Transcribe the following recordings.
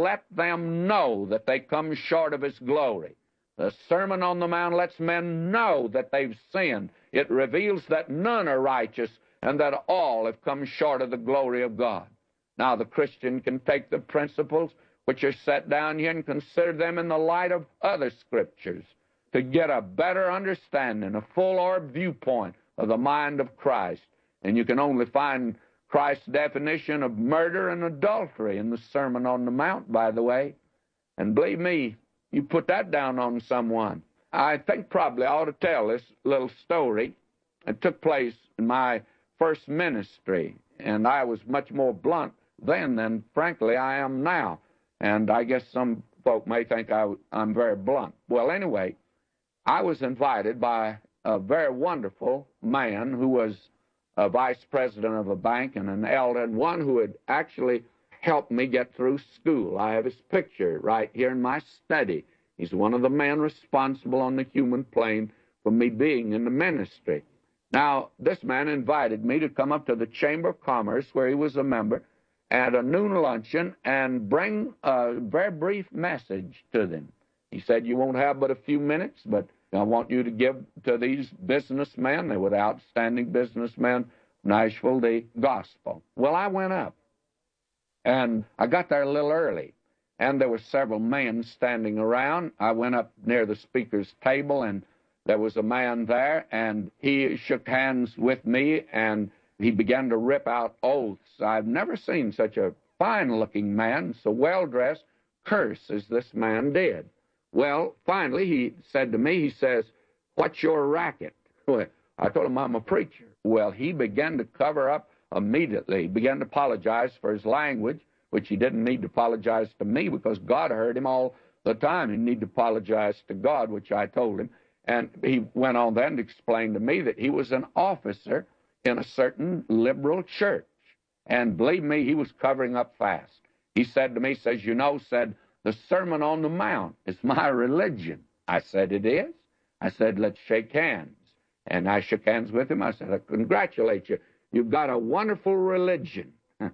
let them know that they come short of His glory. The Sermon on the Mount lets men know that they've sinned. It reveals that none are righteous and that all have come short of the glory of God. Now, the Christian can take the principles which are set down here and consider them in the light of other Scriptures to get a better understanding, a full-orb viewpoint of the mind of Christ. And you can only find Christ's definition of murder and adultery in the Sermon on the Mount, by the way. And believe me, you put that down on someone. I think probably I ought to tell this little story. It took place in my first ministry, and I was much more blunt then than, frankly, I am now. And I guess some folk may think I'm very blunt. Well, anyway, I was invited by a very wonderful man who was a vice president of a bank and an elder, and one who had actually helped me get through school. I have his picture right here in my study. He's one of the men responsible on the human plane for me being in the ministry. Now, this man invited me to come up to the Chamber of Commerce, where he was a member, at a noon luncheon and bring a very brief message to them. He said, you won't have but a few minutes, but I want you to give to these businessmen, they were outstanding businessmen, Nashville, the gospel. Well, I went up, and I got there a little early, and there were several men standing around. I went up near the speaker's table, and there was a man there, and he shook hands with me, and he began to rip out oaths. I've never seen such a fine-looking man, so well-dressed, curse as this man did. Well, finally, he said to me, he says, what's your racket? Well, I told him I'm a preacher. Well, he began to cover up immediately. He began to apologize for his language, which he didn't need to apologize to me because God heard him all the time. He needed to apologize to God, which I told him. And he went on then to explain to me that he was an officer in a certain liberal church. And believe me, he was covering up fast. He said to me, says, you know, said, the Sermon on the Mount is my religion. I said, it is? I said, let's shake hands. And I shook hands with him. I said, I congratulate you. You've got a wonderful religion.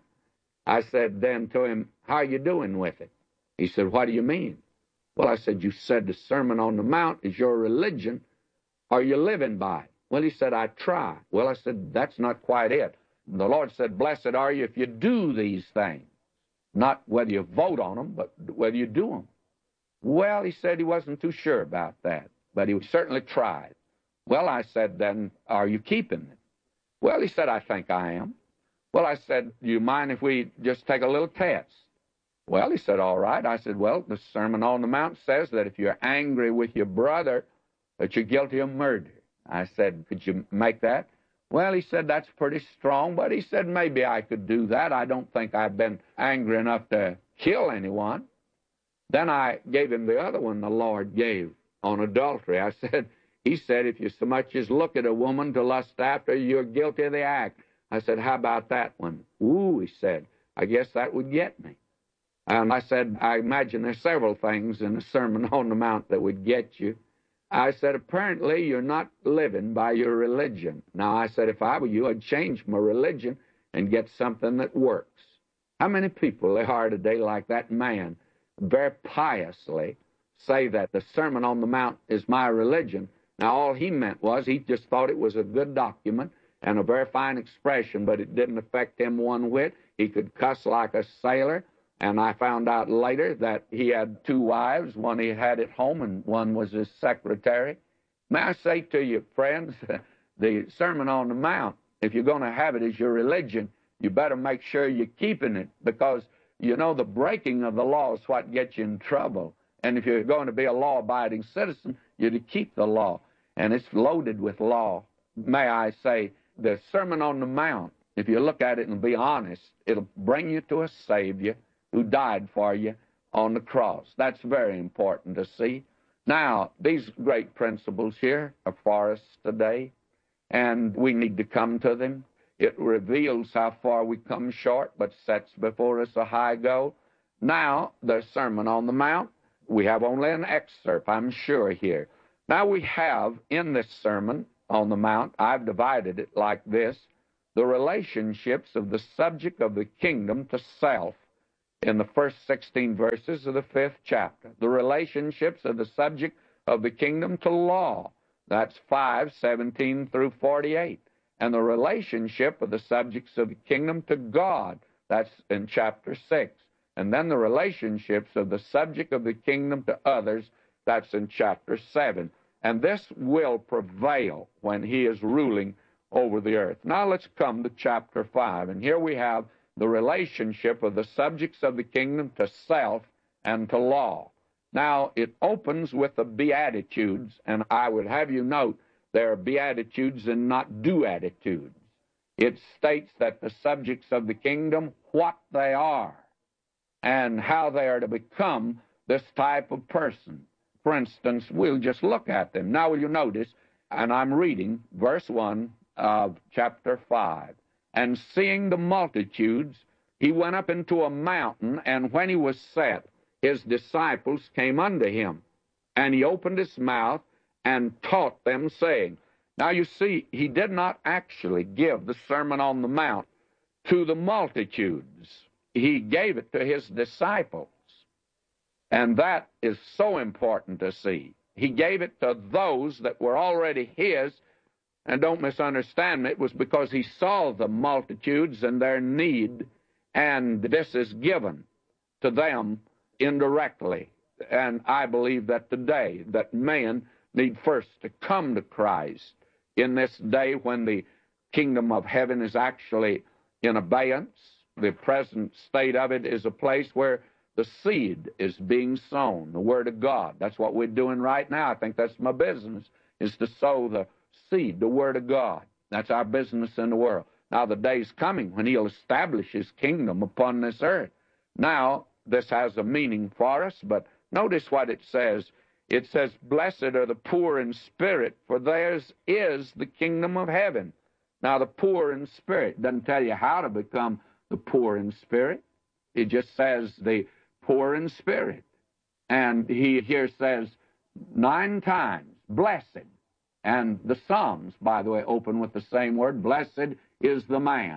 I said then to him, how are you doing with it? He said, what do you mean? Well, I said, you said the Sermon on the Mount is your religion. Are you living by it? Well, he said, I try. Well, I said, that's not quite it. The Lord said, blessed are you if you do these things. Not whether you vote on them, but whether you do them. Well, he said he wasn't too sure about that, but he certainly tried. Well, I said, then, are you keeping it? Well, he said, I think I am. Well, I said, do you mind if we just take a little test? Well, he said, all right. I said, well, the Sermon on the Mount says that if you're angry with your brother, that you're guilty of murder. I said, could you make that? Well, he said, that's pretty strong, but he said, maybe I could do that. I don't think I've been angry enough to kill anyone. Then I gave him the other one the Lord gave on adultery. I said, he said, if you so much as look at a woman to lust after, you're guilty of the act. I said, how about that one? Ooh, he said, I guess that would get me. And I said, I imagine there's several things in the Sermon on the Mount that would get you. I said, apparently you're not living by your religion. Now, I said, if I were you, I'd change my religion and get something that works. How many people there are today like that man, very piously, say that the Sermon on the Mount is my religion? Now, all he meant was he just thought it was a good document and a very fine expression, but it didn't affect him one whit. He could cuss like a sailor. And I found out later that he had two wives. One he had at home, and one was his secretary. May I say to you, friends, the Sermon on the Mount, if you're going to have it as your religion, you better make sure you're keeping it, because, you know, the breaking of the law is what gets you in trouble. And if you're going to be a law-abiding citizen, you're to keep the law. And it's loaded with law. May I say, the Sermon on the Mount, if you look at it and be honest, it'll bring you to a Savior who died for you on the cross. That's very important to see. Now, these great principles here are for us today, and we need to come to them. It reveals how far we come short, but sets before us a high goal. Now, the Sermon on the Mount, we have only an excerpt, I'm sure, here. Now, we have in this Sermon on the Mount, I've divided it like this, the relationships of the subject of the kingdom to self. in the first 16 verses of the 5th chapter. The relationships of the subject of the kingdom to law. That's 5:17 through 48. And the relationship of the subjects of the kingdom to God. That's in chapter 6. And then the relationships of the subject of the kingdom to others. That's in chapter 7. And this will prevail when he is ruling over the earth. Now let's come to chapter 5. And here we have the relationship of the subjects of the kingdom to self and to law. Now, it opens with the Beatitudes, and I would have you note there are Beatitudes and not Duatitudes. It states that the subjects of the kingdom, what they are, and how they are to become this type of person. For instance, we'll just look at them. Now, will you notice, and I'm reading verse 1 of chapter 5. And seeing the multitudes, he went up into a mountain, and when he was set, his disciples came unto him. And he opened his mouth and taught them, saying, now you see, he did not actually give the Sermon on the Mount to the multitudes. He gave it to his disciples. And that is so important to see. He gave it to those that were already his. And don't misunderstand me, it was because he saw the multitudes and their need, and this is given to them indirectly. And I believe that today, that man need first to come to Christ in this day when the kingdom of heaven is actually in abeyance. The present state of it is a place where the seed is being sown, the Word of God. That's what we're doing right now. I think that's my business, is to sow the seed, the Word of God. That's our business in the world. Now the day's coming when he'll establish his kingdom upon this earth. Now, this has a meaning for us, but notice what it says. It says, blessed are the poor in spirit, for theirs is the kingdom of heaven. Now, the poor in spirit doesn't tell you how to become the poor in spirit. It just says the poor in spirit. And he here says 9 times, blessed. And the Psalms, by the way, open with the same word, blessed is the man.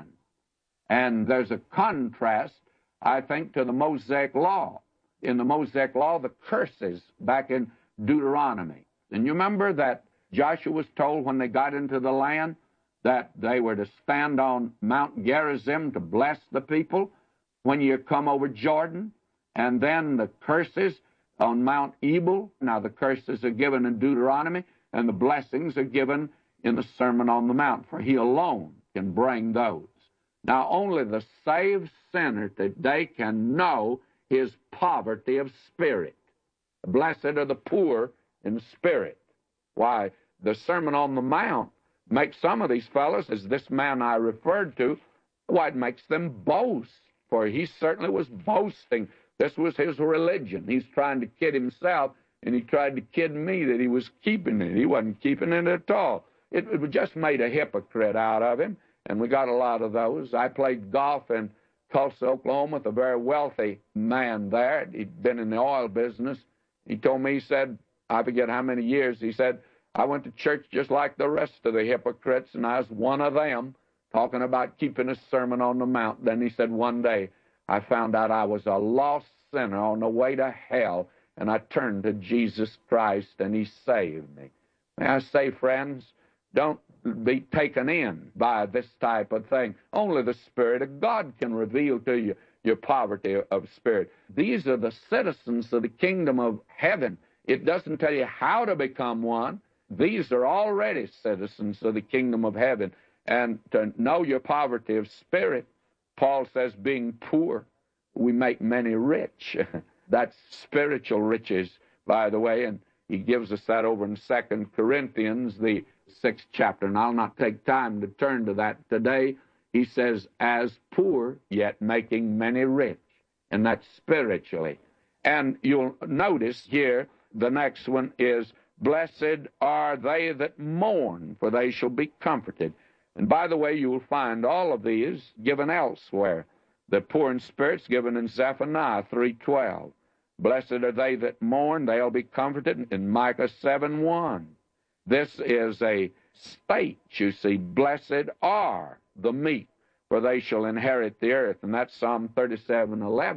And there's a contrast, I think, to the Mosaic Law. In the Mosaic Law, the curses back in Deuteronomy. And you remember that Joshua was told when they got into the land that they were to stand on Mount Gerizim to bless the people when you come over Jordan. And then the curses on Mount Ebal. Now, the curses are given in Deuteronomy, and the blessings are given in the Sermon on the Mount, for he alone can bring those. Now, only the saved sinner today can know his poverty of spirit. Blessed are the poor in spirit. Why, the Sermon on the Mount makes some of these fellows, as this man I referred to, why, it makes them boast, for he certainly was boasting. This was his religion. He's trying to kid himself, and he tried to kid me that he was keeping it. He wasn't keeping it at all. It just made a hypocrite out of him, and we got a lot of those. I played golf in Tulsa, Oklahoma, with a very wealthy man there. He'd been in the oil business. He told me, he said, I forget how many years, he said, I went to church just like the rest of the hypocrites, and I was one of them, talking about keeping a Sermon on the Mount. Then he said, one day I found out I was a lost sinner on the way to hell, and I turned to Jesus Christ, and he saved me. May I say, friends, don't be taken in by this type of thing. Only the Spirit of God can reveal to you your poverty of spirit. These are the citizens of the kingdom of heaven. It doesn't tell you how to become one. These are already citizens of the kingdom of heaven. And to know your poverty of spirit, Paul says, being poor, we make many rich. That's spiritual riches, by the way, and he gives us that over in 2 Corinthians, the 6th chapter, and I'll not take time to turn to that today. He says, as poor, yet making many rich, and that's spiritually. And you'll notice here, the next one is, blessed are they that mourn, for they shall be comforted. And by the way, you'll find all of these given elsewhere. The poor in spirit's given in Zephaniah 3:12. Blessed are they that mourn, they'll be comforted, in Micah 7:1. This is a state, you see. Blessed are the meek, for they shall inherit the earth. And that's Psalm 37:11.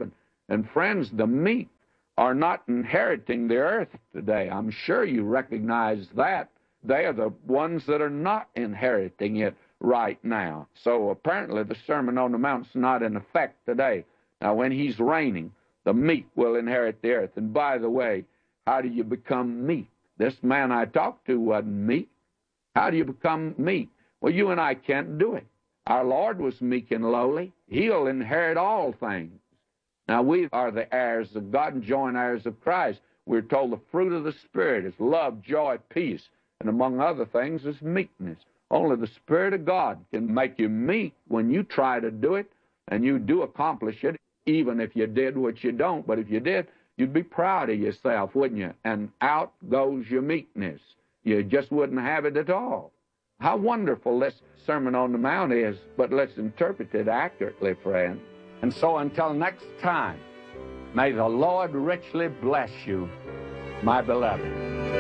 And friends, the meek are not inheriting the earth today. I'm sure you recognize that. They are the ones that are not inheriting it right now. So apparently the Sermon on the Mount's not in effect today. Now, when he's reigning, the meek will inherit the earth. And by the way, how do you become meek? This man I talked to wasn't meek. How do you become meek? Well, you and I can't do it. Our Lord was meek and lowly. He'll inherit all things. Now, we are the heirs of God and joint heirs of Christ. We're told the fruit of the Spirit is love, joy, peace, and among other things is meekness. Only the Spirit of God can make you meek when you try to do it, and you do accomplish it, even if you did what you don't. But if you did, you'd be proud of yourself, wouldn't you? And out goes your meekness. You just wouldn't have it at all. How wonderful this Sermon on the Mount is, but let's interpret it accurately, friend. And so until next time, may the Lord richly bless you, my beloved.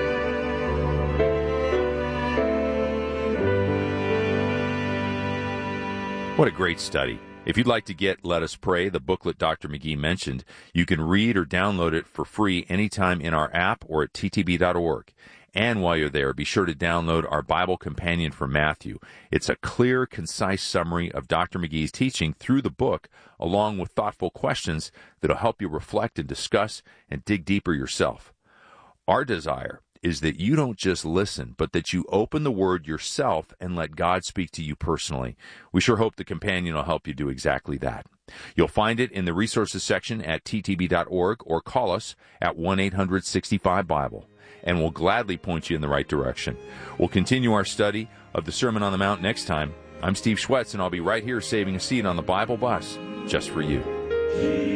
What a great study. If you'd like to get Let Us Pray, the booklet Dr. McGee mentioned, you can read or download it for free anytime in our app or at ttb.org. And while you're there, be sure to download our Bible Companion for Matthew. It's a clear, concise summary of Dr. McGee's teaching through the book, along with thoughtful questions that'll help you reflect and discuss and dig deeper yourself. Our desire is that you don't just listen, but that you open the Word yourself and let God speak to you personally. We sure hope the companion will help you do exactly that. You'll find it in the resources section at ttb.org or call us at 1-800-65-BIBLE, and we'll gladly point you in the right direction. We'll continue our study of the Sermon on the Mount next time. I'm Steve Schwetz, and I'll be right here saving a seat on the Bible bus just for you.